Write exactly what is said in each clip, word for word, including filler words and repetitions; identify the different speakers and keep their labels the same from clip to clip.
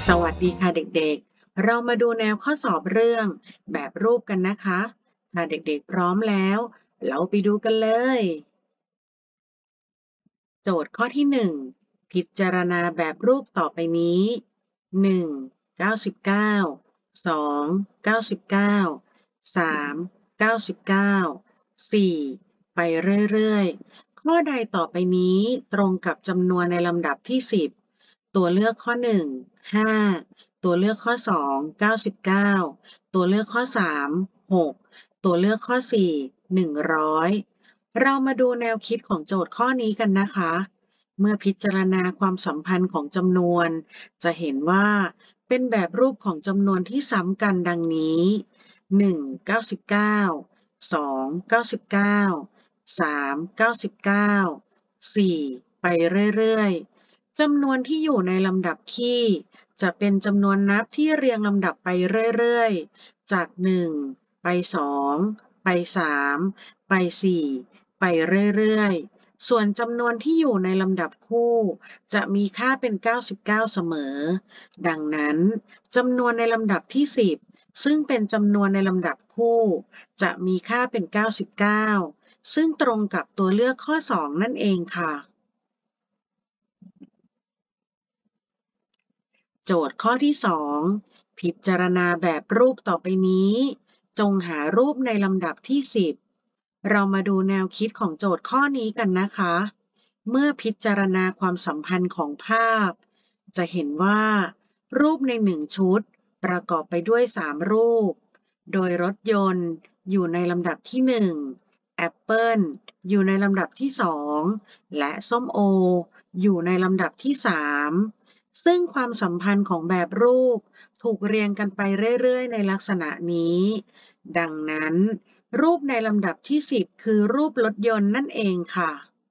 Speaker 1: สวัสดีค่ะเด็กๆ เรามาดูแนวข้อสอบเรื่องแบบรูปกันนะคะ ถ้าเด็กๆพร้อมแล้ว เราไปดูกันเลย โจทย์ข้อที่หนึ่งพิจารณาแบบรูปต่อไปนี้ หนึ่ง เก้าสิบเก้า สอง เก้าสิบเก้า สาม เก้าสิบเก้า สี่ ไปเรื่อยๆ ข้อใดต่อไปนี้ตรงกับจำนวนในลำดับที่สิบตัวเลือกข้อหนึ่ง ห้า ตัวเลือกข้อสอง เก้าสิบเก้า ตัวเลือกข้อสาม หก ตัวเลือกข้อสี่ หนึ่งร้อย เรามาดูแนวคิดของโจทย์ข้อนี้กันนะคะ เมื่อพิจารณาความสัมพันธ์ของจำนวน จะเห็นว่าเป็นแบบรูปของจำนวนที่ซ้ำกันดังนี้ หนึ่ง เก้าสิบเก้า สอง เก้าสิบเก้า สาม เก้าสิบเก้า สี่ ไปเรื่อยๆ จำนวนที่อยู่ในลำดับคี่จะเป็นจำนวนนับที่เรียงลำดับไปเรื่อยๆ จาก หนึ่ง ไป สอง ไป สาม ไป สี่ ไปเรื่อยๆ ส่วนจำนวนที่อยู่ในลำดับคู่จะมีค่าเป็น เก้าสิบเก้า เสมอ ดังนั้นจำนวนในลำดับที่ สิบ ซึ่งเป็นจำนวนในลำดับคู่จะมีค่าเป็น เก้าสิบเก้า ซึ่งตรงกับตัวเลือกข้อ สอง นั่นเองค่ะ โจทย์ข้อที่สองพิจารณาแบบรูปต่อไปนี้ จงหารูปในลำดับที่ สิบ เรามาดูแนวคิดของโจทย์ข้อนี้กันนะคะ เมื่อพิจารณาความสัมพันธ์ของภาพ จะเห็นว่า รูปในหนึ่งชุดประกอบไปด้วย สาม รูป โดยรถยนต์อยู่ในลำดับที่ หนึ่ง แอปเปิลอยู่ในลำดับที่ สอง และส้มโออยู่ในลำดับที่ สาม ซึ่งความสัมพันธ์ของแบบรูปถูกเรียงกันไปเรื่อยๆ ในลักษณะนี้ ดังนั้น รูปในลำดับที่ สิบ คือรูปรถยนต์นั่นเองค่ะ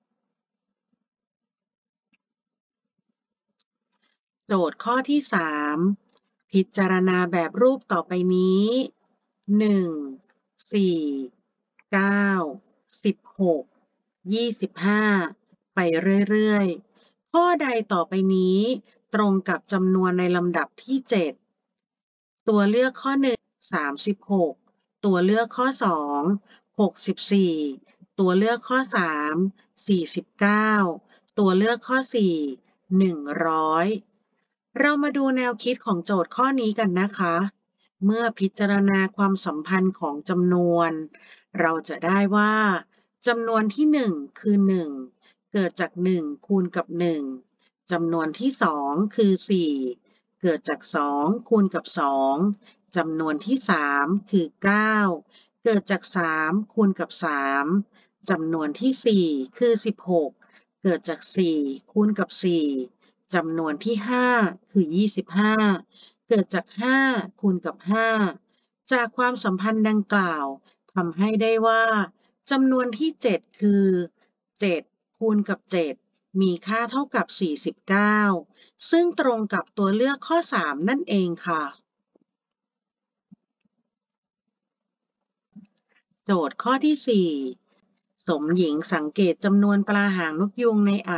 Speaker 1: โจทย์ข้อที่ สาม พิจารณาแบบรูปต่อไปนี้ หนึ่ง สี่ เก้า สิบหก ยี่สิบห้า ไปเรื่อยๆ ข้อใดต่อไปนี้ตรงกับจำนวนในลำดับที่ เจ็ด ตัวเลือกข้อ หนึ่ง สามสิบหก ตัวเลือกข้อ สอง หกสิบสี่ ตัวเลือกข้อ สาม สี่สิบเก้า ตัวเลือกข้อ สี่ หนึ่งร้อย เรามาดูแนวคิดของโจทย์ข้อนี้กันนะคะ เมื่อพิจารณาความสัมพันธ์ของจำนวน เราจะได้ว่าจำนวนที่ หนึ่ง คือ หนึ่ง เกิดจาก หนึ่ง คูณกับ หนึ่ง จำนวนที่ สอง คือ สี่ เกิดจาก สอง คูณกับ สอง จำนวนที่ สาม คือ เก้า เกิดจาก สาม คูณกับ สาม จำนวนที่ สี่ คือ สิบหก เกิดจาก สี่ คูณกับ สี่ จำนวนที่ ห้า คือ ยี่สิบห้า เกิดจาก ห้า คูณกับ ห้า จากความสัมพันธ์ดังกล่าวทำให้ได้ว่าจำนวนที่ เจ็ด คือ เจ็ด คูณกับ เจ็ด มีค่าเท่ากับ สี่สิบเก้า ซึ่งตรงกับตัวเลือกข้อ สาม นั่นเองค่ะ โจทย์ข้อที่ สี่ สมหญิงสังเกตจำนวนปลาหางนกยูงในอ่าง